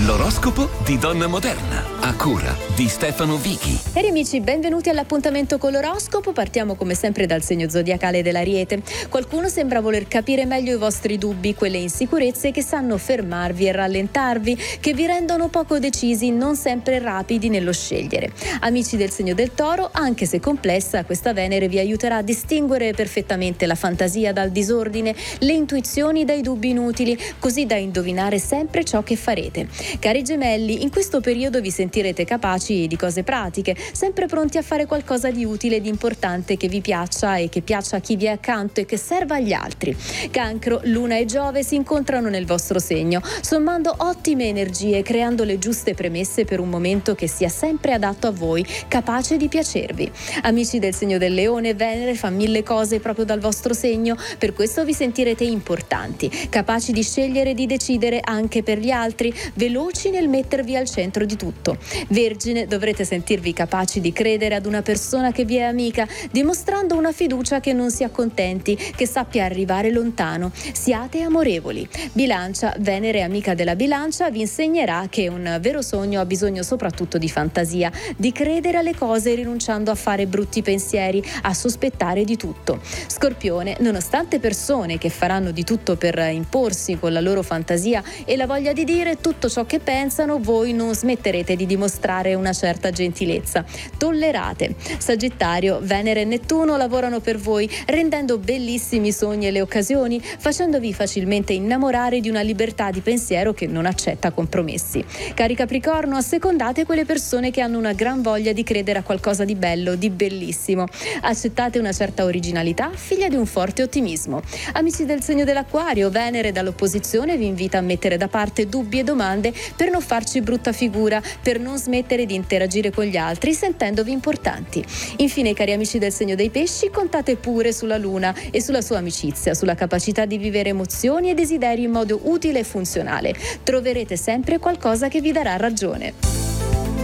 L'oroscopo di Donna Moderna, a cura di Stefano Vichi. Cari amici, benvenuti all'appuntamento con l'oroscopo. Partiamo come sempre dal segno zodiacale dell'Ariete. Qualcuno sembra voler capire meglio i vostri dubbi, quelle insicurezze che sanno fermarvi e rallentarvi, che vi rendono poco decisi, non sempre rapidi nello scegliere. Amici del segno del Toro, anche se complessa, questa Venere vi aiuterà a distinguere perfettamente la fantasia dal disordine, le intuizioni dai dubbi inutili, così da indovinare sempre ciò che farete. Cari Gemelli, in questo periodo vi sentirete capaci di cose pratiche, sempre pronti a fare qualcosa di utile e di importante che vi piaccia e che piaccia a chi vi è accanto e che serva agli altri. Cancro, Luna e Giove si incontrano nel vostro segno, sommando ottime energie, creando le giuste premesse per un momento che sia sempre adatto a voi, capace di piacervi. Amici del segno del Leone, Venere fa mille cose proprio dal vostro segno, per questo vi sentirete importanti, capaci di scegliere e di decidere anche per gli altri, veloci nel mettervi al centro di tutto. Vergine, dovrete sentirvi capaci di credere ad una persona che vi è amica, dimostrando una fiducia che non si accontenti, che sappia arrivare lontano. Siate amorevoli. Bilancia, Venere amica della Bilancia vi insegnerà che un vero sogno ha bisogno soprattutto di fantasia, di credere alle cose rinunciando a fare brutti pensieri, a sospettare di tutto. Scorpione, nonostante persone che faranno di tutto per imporsi con la loro fantasia e la voglia di dire tutto ciò che pensano, voi non smetterete di dimostrare una certa gentilezza. Tollerate. Sagittario, Venere e Nettuno lavorano per voi, rendendo bellissimi i sogni e le occasioni, facendovi facilmente innamorare di una libertà di pensiero che non accetta compromessi. Cari Capricorno, assecondate quelle persone che hanno una gran voglia di credere a qualcosa di bello, di bellissimo. Accettate una certa originalità, figlia di un forte ottimismo. Amici del segno dell'Acquario, Venere dall'opposizione vi invita a mettere da parte dubbi e domande per non farci brutta figura, per non smettere di interagire con gli altri sentendovi importanti. Infine, cari amici del segno dei Pesci, contate pure sulla Luna e sulla sua amicizia, sulla capacità di vivere emozioni e desideri in modo utile e funzionale. Troverete sempre qualcosa che vi darà ragione.